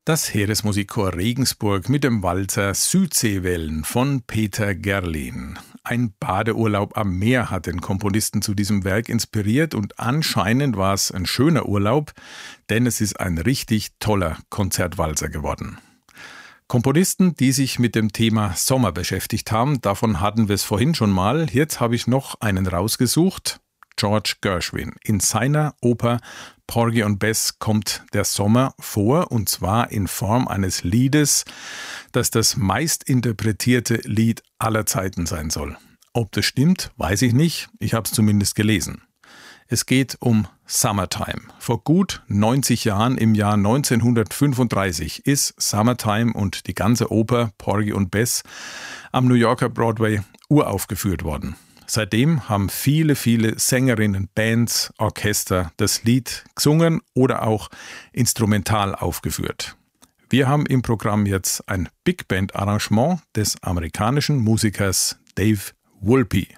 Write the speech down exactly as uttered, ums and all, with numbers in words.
Das Heeresmusikchor Regensburg mit dem Walzer Südseewellen von Peter Gerlin. Ein Badeurlaub am Meer hat den Komponisten zu diesem Werk inspiriert und anscheinend war es ein schöner Urlaub, denn es ist ein richtig toller Konzertwalzer geworden. Komponisten, die sich mit dem Thema Sommer beschäftigt haben, davon hatten wir es vorhin schon mal. Jetzt habe ich noch einen rausgesucht. George Gershwin. In seiner Oper Porgy und Bess kommt der Sommer vor, und zwar in Form eines Liedes, das das meistinterpretierte Lied aller Zeiten sein soll. Ob das stimmt, weiß ich nicht. Ich habe es zumindest gelesen. Es geht um Summertime. Vor gut neunzig Jahren, im Jahr neunzehnhundertfünfunddreißig, ist Summertime und die ganze Oper Porgy und Bess am New Yorker Broadway uraufgeführt worden. Seitdem haben viele, viele Sängerinnen, Bands, Orchester das Lied gesungen oder auch instrumental aufgeführt. Wir haben im Programm jetzt ein Big Band Arrangement des amerikanischen Musikers Dave Wolpe.